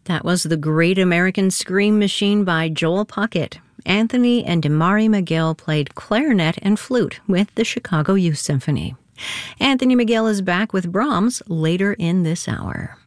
That was The Great American Scream Machine by Joel Puckett. Anthony and Damari McGill played clarinet and flute with the Chicago Youth Symphony. Anthony McGill is back with Brahms later in this hour.